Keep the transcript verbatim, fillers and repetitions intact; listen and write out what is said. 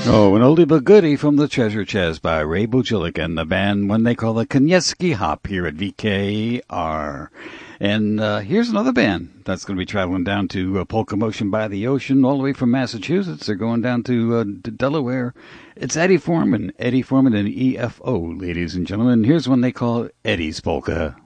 Oh, an oldie but goodie from the Treasure Chest by Ray Bujilik and the band when they call it Konyeski Hop here at V K R. And uh, here's another band that's going to be traveling down to uh, Polka Motion by the Ocean, all the way from Massachusetts. They're going down to, uh, to Delaware. It's Eddie Foreman, Eddie Foreman and E F O, ladies and gentlemen. Here's one they call Eddie's Polka.